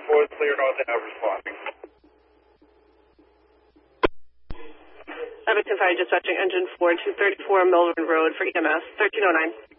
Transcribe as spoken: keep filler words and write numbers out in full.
four, clear north and responding. Abington Fire Dispatching Engine four, two thirty-four Melbourne Road for E M S, thirteen oh nine.